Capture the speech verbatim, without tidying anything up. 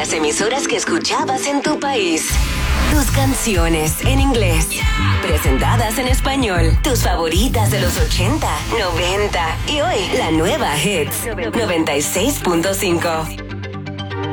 las emisoras que escuchabas en tu país. Tus canciones en inglés, presentadas en español. Tus favoritas de los ochenta, noventa y hoy la nueva Hits noventa y seis punto cinco.